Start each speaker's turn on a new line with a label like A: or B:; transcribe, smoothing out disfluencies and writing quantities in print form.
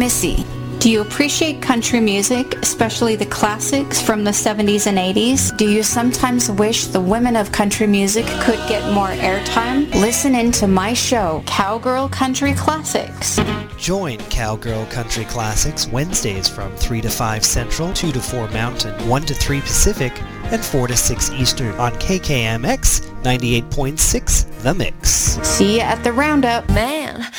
A: Missy. Do you appreciate country music, especially the classics from the 70s and 80s? Do you sometimes wish the women of country music could get more airtime? Listen in to my show, Cowgirl Country Classics.
B: Join Cowgirl Country Classics Wednesdays from 3 to 5 Central, 2 to 4 Mountain, 1 to 3 Pacific, and 4 to 6 Eastern on KKMX 98.6 The Mix.
A: See you at the Roundup.
C: Man,